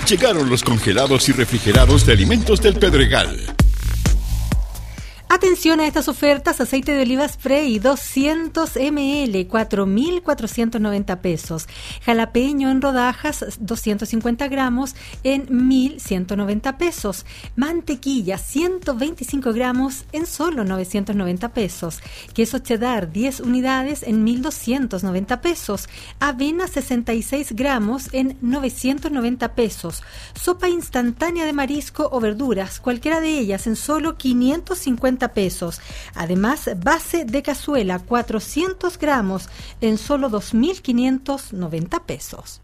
Llegaron los congelados y refrigerados de Alimentos del Pedregal. Atención a estas ofertas: aceite de oliva spray 200 ml, 4.490 pesos. Jalapeño en rodajas, 250 gramos, en 1.190 pesos. Mantequilla, 125 gramos, en solo 990 pesos. Queso cheddar, 10 unidades, en 1.290 pesos. Avena, 66 gramos, en 990 pesos. Sopa instantánea de marisco o verduras, cualquiera de ellas, en solo 550 pesos. Además, base de cazuela, 400 gramos, en solo 2.590 pesos.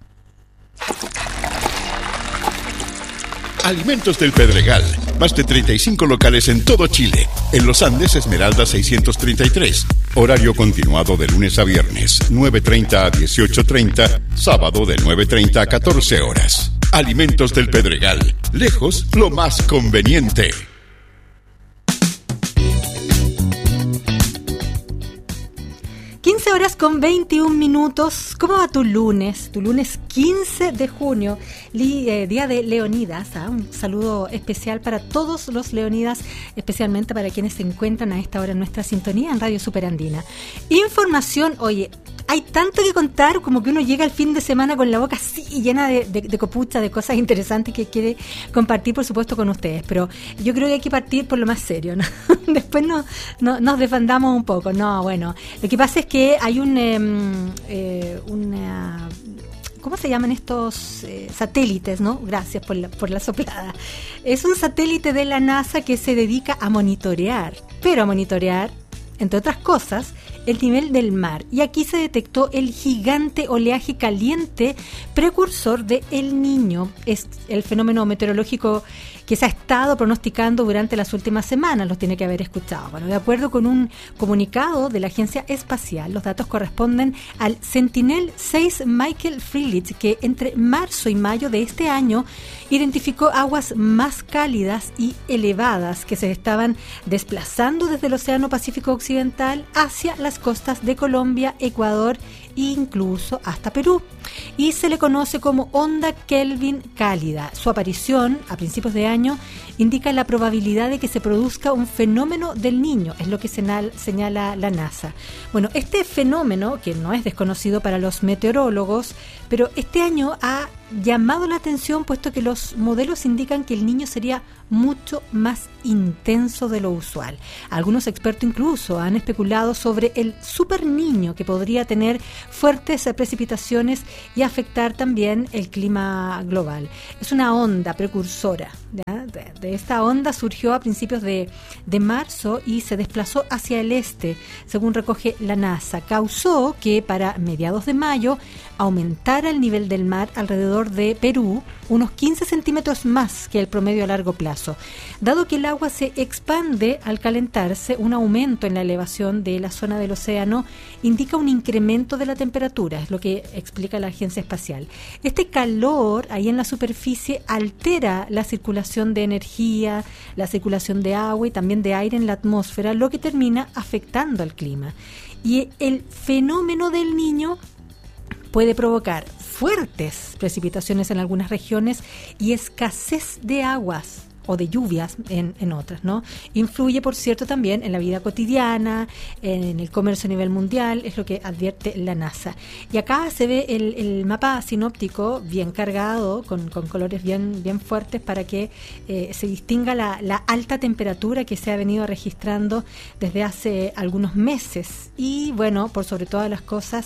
Alimentos del Pedregal. Más de 35 locales en todo Chile. En Los Andes, Esmeralda 633. Horario continuado de lunes a viernes, 9:30 a 18:30. Sábado de 9:30 a 14 horas. Alimentos del Pedregal. Lejos, lo más conveniente. 15 horas con 21 minutos. ¿Cómo va tu lunes? Tu lunes 15 de junio, día de Leonidas. Un saludo especial para todos los Leonidas, especialmente para quienes se encuentran a esta hora en nuestra sintonía en Radio Superandina. Información, oye, hay tanto que contar, como que uno llega al fin de semana con la boca así llena de copucha, de cosas interesantes que quiere compartir, por supuesto, con ustedes. Pero yo creo que hay que partir por lo más serio, ¿no? Después nos desbandamos un poco. No, bueno, lo que pasa es que hay una ¿cómo se llaman estos satélites, no? Gracias por la soplada. Es un satélite de la NASA que se dedica a monitorear, entre otras cosas, el nivel del mar. Y aquí se detectó el gigante oleaje caliente precursor de El Niño. Es el fenómeno meteorológico que se ha estado pronosticando durante las últimas semanas, los tiene que haber escuchado. Bueno, de acuerdo con un comunicado de la Agencia Espacial, los datos corresponden al Sentinel-6 Michael Frelich, que entre marzo y mayo de este año identificó aguas más cálidas y elevadas que se estaban desplazando desde el Océano Pacífico Occidental hacia las costas de Colombia, Ecuador e incluso hasta Perú. Y se le conoce como onda Kelvin cálida. Su aparición a principios de año indica la probabilidad de que se produzca un fenómeno del Niño, es lo que señala la NASA. Bueno, este fenómeno, que no es desconocido para los meteorólogos, pero este año ha llamado la atención, puesto que los modelos indican que el Niño sería mucho más intenso de lo usual. Algunos expertos incluso han especulado sobre el super Niño, que podría tener fuertes precipitaciones y afectar también el clima global. Es una onda precursora, ¿ya? De esta onda surgió a principios de marzo y se desplazó hacia el este, según recoge la NASA. Causó que para mediados de mayo aumentara el nivel del mar alrededor de Perú unos 15 centímetros más que el promedio a largo plazo. Dado que el agua se expande al calentarse, un aumento en la elevación de la zona del océano indica un incremento de la temperatura, es lo que explica la Agencia Espacial. Este calor ahí en la superficie altera la circulación de energía, la circulación de agua y también de aire en la atmósfera, lo que termina afectando al clima. Y el fenómeno del Niño puede provocar fuertes precipitaciones en algunas regiones y escasez de aguas o de lluvias en otras, ¿no? Influye, por cierto, también en la vida cotidiana, en el comercio a nivel mundial, es lo que advierte la NASA. Y acá se ve el mapa sinóptico bien cargado, con colores bien fuertes, para que se distinga la alta temperatura que se ha venido registrando desde hace algunos meses. Y bueno, por sobre todas las cosas,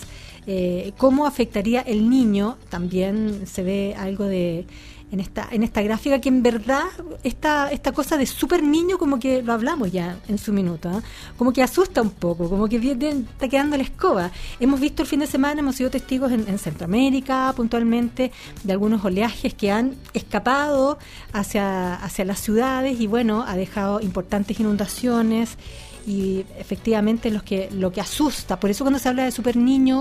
cómo afectaría el Niño, también se ve algo de en esta gráfica, que en verdad esta cosa de super Niño, como que lo hablamos ya en su minuto, ¿eh? Como que asusta un poco, como que está quedando la escoba. Hemos visto el fin de semana, hemos sido testigos en Centroamérica puntualmente de algunos oleajes que han escapado hacia las ciudades y bueno, ha dejado importantes inundaciones. Y efectivamente lo que asusta, por eso cuando se habla de super Niño,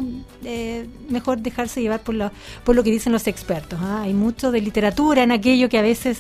mejor dejarse llevar por lo que dicen los expertos, ¿eh? Hay mucho de literatura en aquello que a veces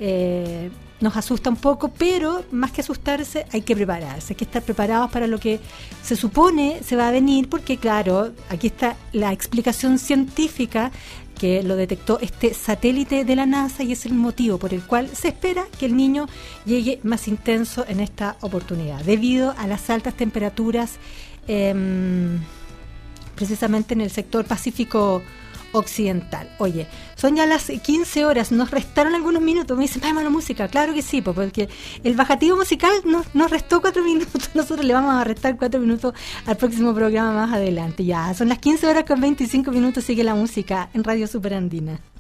nos asusta un poco, pero más que asustarse hay que prepararse, hay que estar preparados para lo que se supone se va a venir, porque claro, aquí está la explicación científica que lo detectó este satélite de la NASA y es el motivo por el cual se espera que el Niño llegue más intenso en esta oportunidad, debido a las altas temperaturas precisamente en el sector Pacífico Occidental. Oye, son ya las 15 horas, nos restaron algunos minutos. Me dicen, la música. Claro que sí, porque el bajativo musical nos restó 4 minutos. Nosotros le vamos a restar 4 minutos al próximo programa más adelante. Ya, son las 15 horas con 25 minutos, sigue la música en Radio Superandina.